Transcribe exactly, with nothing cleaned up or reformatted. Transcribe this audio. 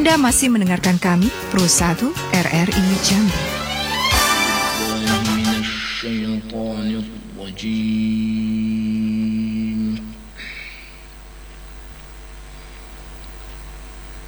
Anda masih mendengarkan kami, Pro satu R R I Jambi.